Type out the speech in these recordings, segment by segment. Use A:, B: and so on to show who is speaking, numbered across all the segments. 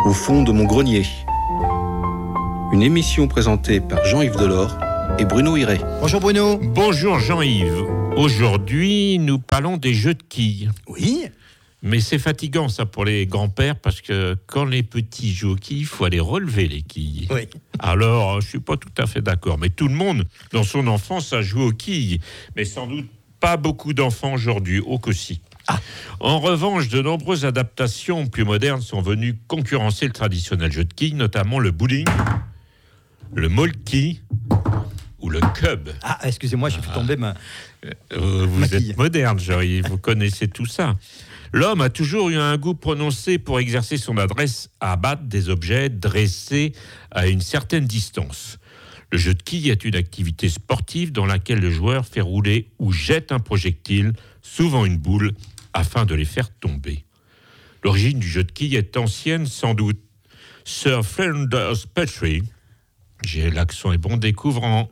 A: au fond de mon grenier. Une émission présentée par Jean-Yves Delors et Bruno Hiré.
B: Bonjour Bruno.
C: Bonjour Jean-Yves. Aujourd'hui, nous parlons des jeux de quilles.
B: Oui.
C: Mais c'est fatigant ça pour les grands-pères parce que quand les petits jouent aux quilles, il faut aller relever les quilles.
B: Oui.
C: Alors, je ne suis pas tout à fait d'accord. Mais tout le monde, dans son enfance, a joué aux quilles. Mais sans doute pas beaucoup d'enfants aujourd'hui, oh que si. En revanche, de nombreuses adaptations plus modernes sont venues concurrencer le traditionnel jeu de quilles, notamment le bowling, le molki ou le cub.
B: Ah, excusez-moi, j'ai fait tomber ma
C: Vous
B: quille.
C: êtes moderne, Jean-Yves, vous connaissez tout ça. L'homme a toujours eu un goût prononcé pour exercer son adresse à abattre des objets dressés à une certaine distance. Le jeu de quilles est une activité sportive dans laquelle le joueur fait rouler ou jette un projectile, souvent une boule, afin de les faire tomber. L'origine du jeu de quilles est ancienne, sans doute. Sir Flinders Petrie, l'accent est bon, découvre en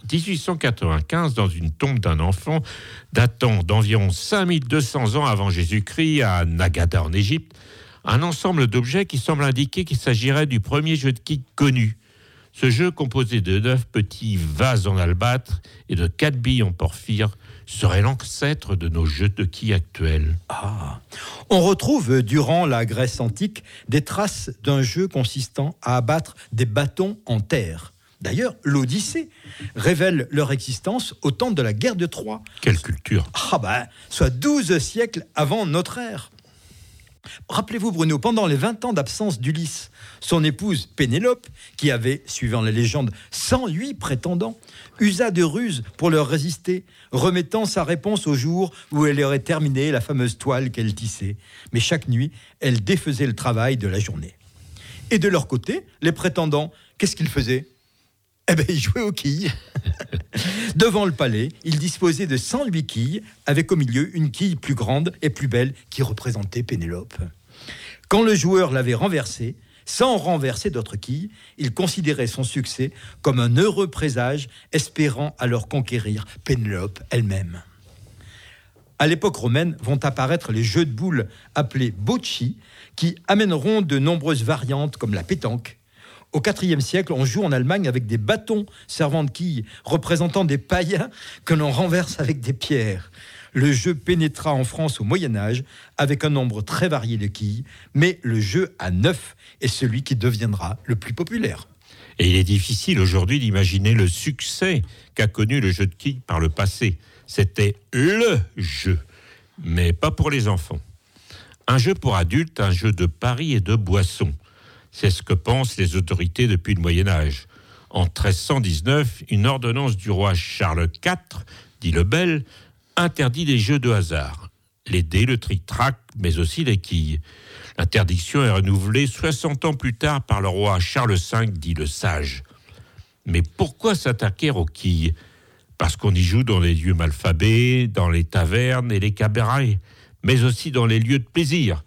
C: 1895 dans une tombe d'un enfant datant d'environ 5200 ans avant Jésus-Christ à Nagada en Égypte, un ensemble d'objets qui semble indiquer qu'il s'agirait du premier jeu de quilles connu. Ce jeu, composé de 9 petits vases en albâtre et de 4 billes en porphyre, serait l'ancêtre de nos jeux de quilles actuels.
B: Ah. On retrouve durant la Grèce antique des traces d'un jeu consistant à abattre des bâtons en terre. D'ailleurs, l'Odyssée révèle leur existence au temps de la guerre de Troie.
C: Quelle culture!
B: Soit 12 siècles avant notre ère. Rappelez-vous Bruno, pendant les 20 ans d'absence d'Ulysse, son épouse Pénélope, qui avait, suivant la légende, 108 prétendants, usa de ruses pour leur résister, remettant sa réponse au jour où elle aurait terminé la fameuse toile qu'elle tissait. Mais chaque nuit, elle défaisait le travail de la journée. Et de leur côté, les prétendants, qu'est-ce qu'ils faisaient ? Ils jouaient aux quilles. Devant le palais, ils disposaient de 108 quilles, avec au milieu une quille plus grande et plus belle qui représentait Pénélope. Quand le joueur l'avait renversée, sans renverser d'autres quilles, il considérait son succès comme un heureux présage, espérant alors conquérir Pénélope elle-même. À l'époque romaine vont apparaître les jeux de boules appelés bocci, qui amèneront de nombreuses variantes comme la pétanque. Au IVe siècle, on joue en Allemagne avec des bâtons servant de quilles, représentant des païens que l'on renverse avec des pierres. Le jeu pénétra en France au Moyen-Âge avec un nombre très varié de quilles, mais le jeu à 9 est celui qui deviendra le plus populaire.
C: Et il est difficile aujourd'hui d'imaginer le succès qu'a connu le jeu de quilles par le passé. C'était le jeu, mais pas pour les enfants. Un jeu pour adultes, un jeu de paris et de boissons. C'est ce que pensent les autorités depuis le Moyen-Âge. En 1319, une ordonnance du roi Charles IV, dit le Bel, interdit les jeux de hasard. Les dés, le tric-trac, mais aussi les quilles. L'interdiction est renouvelée 60 ans plus tard par le roi Charles V, dit le Sage. Mais pourquoi s'attaquer aux quilles ? Parce qu'on y joue dans les lieux malfabés, dans les tavernes et les cabarets, mais aussi dans les lieux de plaisir.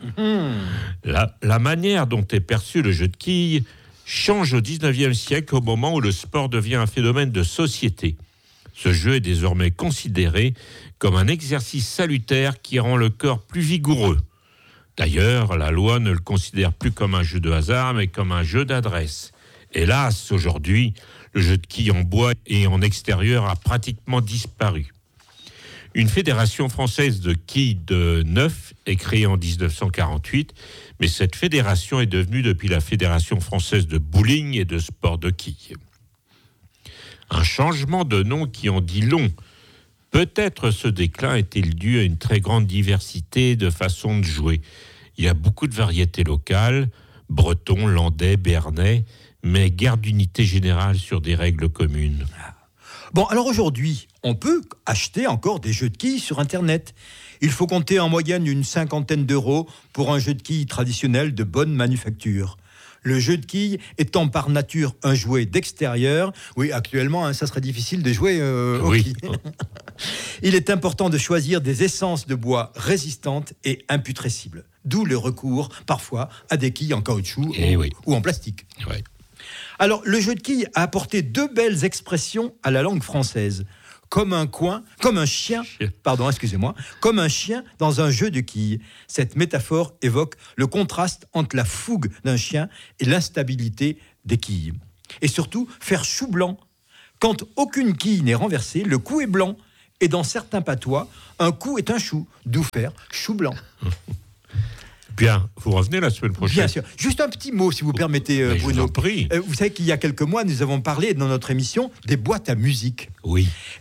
C: La manière dont est perçu le jeu de quilles change au XIXe siècle, au moment où le sport devient un phénomène de société. Ce jeu est désormais considéré comme un exercice salutaire qui rend le corps plus vigoureux. D'ailleurs, la loi ne le considère plus comme un jeu de hasard, mais comme un jeu d'adresse. Hélas, aujourd'hui, le jeu de quilles en bois et en extérieur a pratiquement disparu. Une fédération française de quilles de neuf est créée en 1948, mais cette fédération est devenue depuis la Fédération française de bowling et de sport de quilles. Un changement de nom qui en dit long. Peut-être ce déclin est-il dû à une très grande diversité de façons de jouer. Il y a beaucoup de variétés locales, breton, landais, béarnais, mais guère d'unité générale sur des règles communes.
B: Bon, alors aujourd'hui, on peut acheter encore des jeux de quilles sur Internet. Il faut compter en moyenne une 50aine d'euros pour un jeu de quilles traditionnel de bonne manufacture. Le jeu de quilles étant par nature un jouet d'extérieur, oui, actuellement, ça serait difficile de jouer aux quilles. Il est important de choisir des essences de bois résistantes et imputrescibles. D'où le recours, parfois, à des quilles en caoutchouc ou en plastique.
C: Oui.
B: Alors, le jeu de quilles a apporté deux belles expressions à la langue française. comme un chien dans un jeu de quilles. Cette métaphore évoque le contraste entre la fougue d'un chien et l'instabilité des quilles. Et surtout, faire chou blanc. Quand aucune quille n'est renversée, le coup est blanc. Et dans certains patois, un coup est un chou, d'où faire chou blanc.
C: Bien, vous revenez la semaine prochaine.
B: Bien sûr. Juste un petit mot, si vous permettez,
C: Mais
B: Bruno.
C: je vous en prie.
B: Vous savez qu'il y a quelques mois, nous avons parlé dans notre émission des boîtes à musique.
C: Oui.